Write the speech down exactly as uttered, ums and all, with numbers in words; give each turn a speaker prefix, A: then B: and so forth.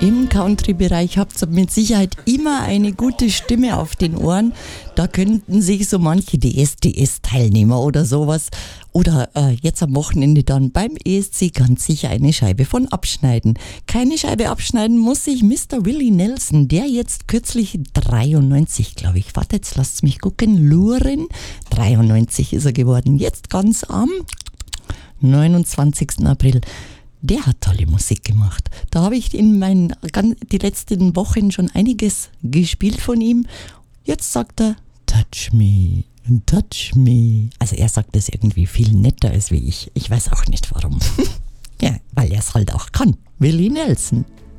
A: Im Country-Bereich habt ihr mit Sicherheit immer eine gute Stimme auf den Ohren. Da könnten sich so manche D S D S-Teilnehmer oder sowas oder äh, jetzt am Wochenende dann beim E S C ganz sicher eine Scheibe von abschneiden. Keine Scheibe abschneiden muss sich Mister Willie Nelson, der jetzt kürzlich dreiundneunzig, glaube ich, warte, jetzt lasst mich gucken, luren, dreiundneunzig ist er geworden, jetzt ganz am neunundzwanzigsten April. Der hat tolle Musik gemacht. Da habe ich in meinen die letzten Wochen schon einiges gespielt von ihm. Jetzt sagt er, touch me, touch me. Also er sagt das irgendwie viel netter als wie ich. Ich weiß auch nicht warum. Ja, weil er es halt auch kann. Willie Nelson.